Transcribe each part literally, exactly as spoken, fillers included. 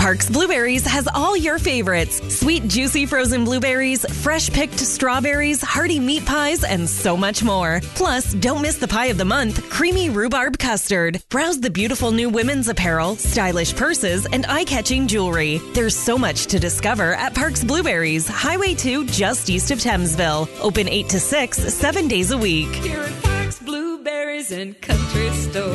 Parks Blueberries has all your favorites. Sweet, juicy frozen blueberries, fresh picked strawberries, hearty meat pies, and so much more. Plus, don't miss the pie of the month, creamy rhubarb custard. Browse the beautiful new women's apparel, stylish purses, and eye-catching jewelry. There's so much to discover at Parks Blueberries, Highway two, just east of Thamesville. Open eight to six, seven days a week. Here at Parks Blueberries and Country Store.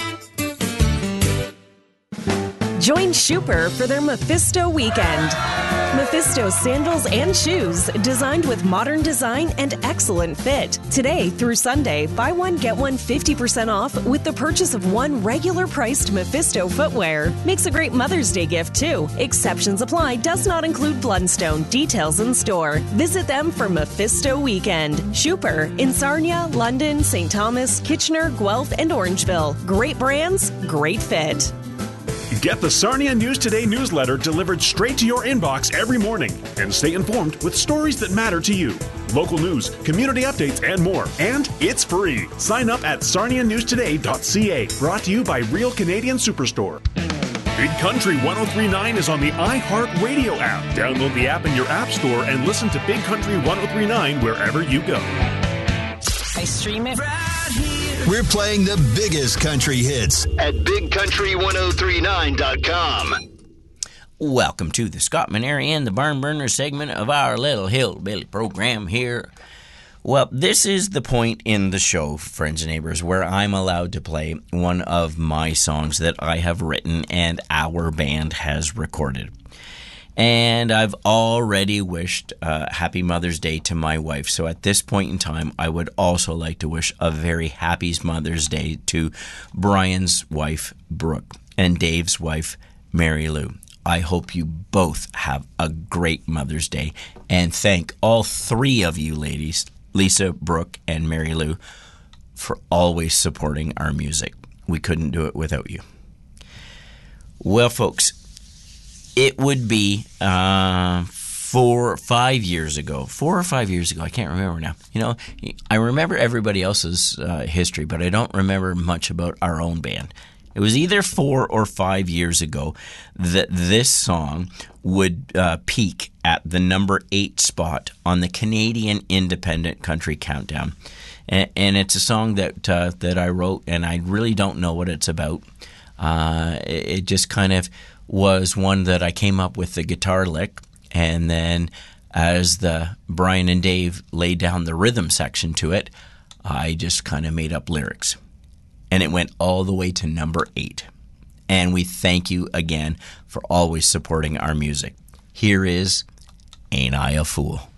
Join Schuper for their Mephisto weekend. Mephisto sandals and shoes designed with modern design and excellent fit. Today through Sunday, buy one, get one fifty percent off with the purchase of one regular priced Mephisto footwear. Makes a great Mother's Day gift too. Exceptions apply, does not include Blundstone. Details in store. Visit them for Mephisto weekend. Schuper in Sarnia, London, Saint Thomas, Kitchener, Guelph, and Orangeville. Great brands, great fit. Get the Sarnia News Today newsletter delivered straight to your inbox every morning and stay informed with stories that matter to you. Local news, community updates, and more. And it's free. Sign up at sarnia news today dot c a. Brought to you by Real Canadian Superstore. Big Country one oh three point nine is on the iHeartRadio app. Download the app in your app store and listen to Big Country one oh three point nine wherever you go. I stream it right here. We're playing the biggest country hits at big country ten thirty-nine dot com. Welcome to the Scott Maneri and the Barn Burner segment of our little hillbilly program here. Well, this is the point in the show, friends and neighbors, where I'm allowed to play one of my songs that I have written and our band has recorded. And I've already wished uh, Happy Mother's Day to my wife. So at this point in time, I would also like to wish a very happy Mother's Day to Brian's wife, Brooke, and Dave's wife, Mary Lou. I hope you both have a great Mother's Day. And thank all three of you ladies, Lisa, Brooke, and Mary Lou, for always supporting our music. We couldn't do it without you. Well, folks, it would be uh, four or five years ago. Four or five years ago. I can't remember now. You know, I remember everybody else's uh, history, but I don't remember much about our own band. It was either four or five years ago that this song would uh, peak at the number eight spot on the Canadian Independent Country Countdown. And, and it's a song that uh, that I wrote, and I really don't know what it's about. Uh, it, it just kind of was one that I came up with the guitar lick, and then as the Brian and Dave laid down the rhythm section to it, I just kind of made up lyrics. And it went all the way to number eight. And we thank you again for always supporting our music. Here is Ain't I a Fool?